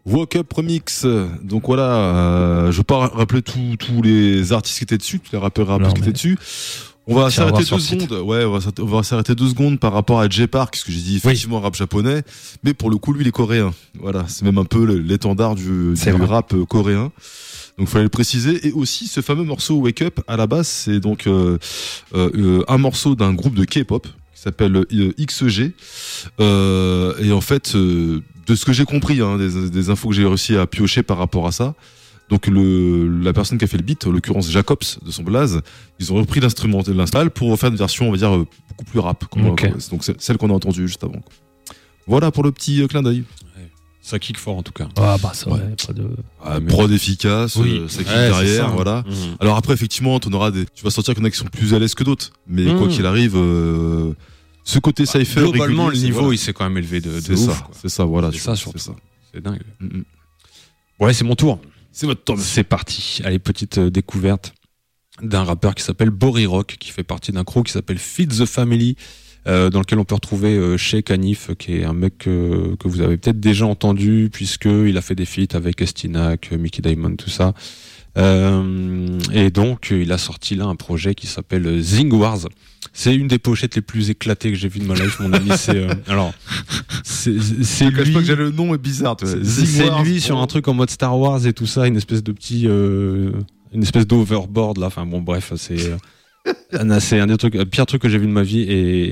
Woke Up Remix. Donc voilà, je vais pas rappeler tous les artistes qui étaient dessus, tous les rappeurs qui étaient dessus. On va s'arrêter 2 secondes. Ouais, on va s'arrêter 2 secondes par rapport à Jay Park, parce que j'ai dit effectivement rap japonais, mais pour le coup, lui, il est coréen. Voilà, c'est même un peu l'étendard du rap coréen. Donc, fallait le préciser. Et aussi, ce fameux morceau Wake Up, à la base, c'est donc un morceau d'un groupe de K-pop qui s'appelle XG. Et en fait, de ce que j'ai compris, des infos que j'ai réussi à piocher par rapport à ça. Donc la personne qui a fait le beat, en l'occurrence Jacobs de son blaze, ils ont repris l'install pour faire une version, on va dire, beaucoup plus rap. Donc c'est celle qu'on a entendue juste avant. Voilà pour le petit clin d'œil. Ça kick fort en tout cas. Ah bah ça, pas de... prod efficace, ça kick derrière, ça, voilà. Alors après, effectivement, tu vas sentir qu'il y en a qui sont plus à l'aise que d'autres. Mais quoi qu'il arrive, ce côté cypher... Globalement, le niveau, il s'est quand même élevé de ouf. C'est ça, voilà. C'est ça, surtout. C'est dingue. Ouais, c'est mon tour. C'est votre tour. C'est parti. Allez, petite découverte d'un rappeur qui s'appelle Bory Rock, qui fait partie d'un crew qui s'appelle Feed the Family, dans lequel on peut retrouver Sheikh Hanif, qui est un mec que vous avez peut-être déjà entendu, puisqu'il a fait des feats avec Estinac, Mickey Diamond, tout ça. Et donc, il a sorti là un projet qui s'appelle Zing Wars. C'est une des pochettes les plus éclatées que j'ai vues de ma life, mon ami. C'est je cache pas que j'ai le nom est bizarre. C'est lui sur un truc en mode Star Wars et tout ça, une espèce de petit, une espèce d'overboard là. Enfin bon, bref, c'est un des trucs, pire truc que j'ai vu de ma vie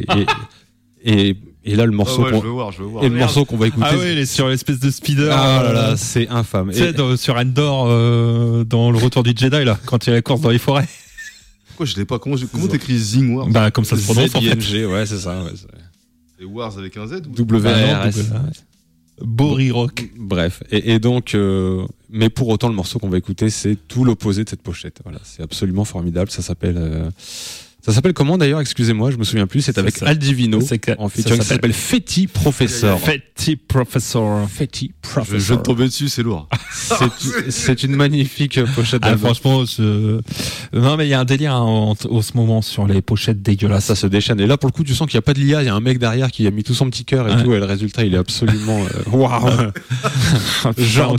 et là le morceau je veux voir. Et le morceau qu'on va écouter. Ah ouais, il est sur l'espèce de speeder. Ah là là, c'est infâme. Tu sais, sur Endor, dans le Retour du Jedi là, quand il y a la course dans les forêts. Pourquoi je l'ai pas? Comment t'écris Zing Wars? Bah comme ça se prononce en fait. ZING, ouais, c'est ça. Ouais, et Wars avec un Z ou W-R-S. Bory Rock. Bref, et donc, mais pour autant, le morceau qu'on va écouter, c'est tout l'opposé de cette pochette. Voilà, c'est absolument formidable. Ça s'appelle comment d'ailleurs? Excusez-moi, je me souviens plus. C'est avec Al Divino en featuring. Ça s'appelle Fetty Professor. Fetty Professor. Je vais te tomber dessus, c'est lourd. C'est une magnifique pochette. Franchement, non mais il y a un délire en ce moment sur les pochettes dégueulasses. Ça se déchaîne. Et là, pour le coup, tu sens qu'il n'y a pas de l'IA. Il y a un mec derrière qui a mis tout son petit cœur et tout. Et le résultat, il est absolument waouh. Genre